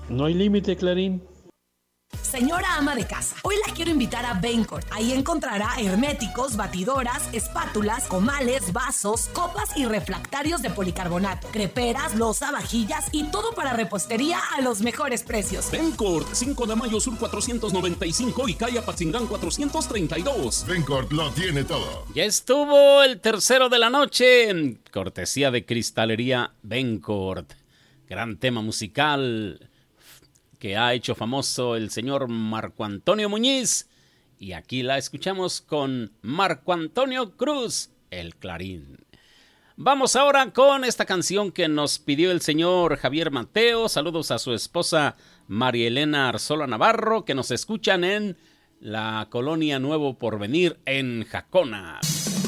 No hay límite, Clarín. Señora ama de casa, hoy la quiero invitar a Bencourt. Ahí encontrará herméticos, batidoras, espátulas, comales, vasos, copas y refractarios de policarbonato, creperas, loza, vajillas y todo para repostería a los mejores precios. Bencourt, 5 de mayo sur 495 y calle Apatzingán 432. Bencourt lo tiene todo. Ya estuvo el tercero de la noche, cortesía de Cristalería Bencourt. Gran tema musical que ha hecho famoso el señor Marco Antonio Muñiz. Y aquí la escuchamos con Marco Antonio Cruz, el Clarín. Vamos ahora con esta canción que nos pidió el señor Javier Mateo. Saludos a su esposa María Elena Arzola Navarro, que nos escuchan en la colonia Nuevo Porvenir en Jacona.